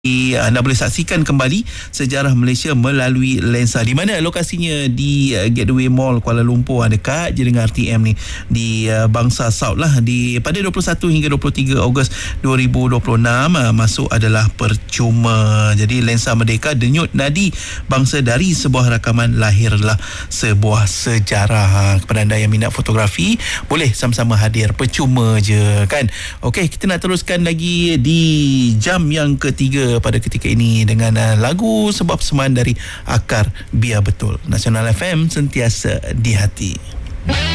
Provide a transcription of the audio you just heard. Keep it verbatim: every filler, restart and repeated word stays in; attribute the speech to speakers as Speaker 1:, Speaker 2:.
Speaker 1: Anda boleh saksikan kembali sejarah Malaysia melalui lensa. Di mana lokasinya? Di uh, Gateway Mall Kuala Lumpur, dekat je dengan R T M ni, di uh, Bangsa South lah. Di pada dua puluh satu hingga dua puluh tiga Ogos dua ribu dua puluh enam, uh, masuk adalah percuma. Jadi lensa merdeka, denyut nadi bangsa. Dari sebuah rakaman lahirlah sebuah sejarah. Kepada anda yang minat fotografi, boleh sama-sama hadir, percuma je kan. Okey, kita nak teruskan lagi di jam yang ketiga pada ketika ini dengan uh, lagu sebuah persembahan dari Akar Biar Betul. Nasional F M, sentiasa di hati.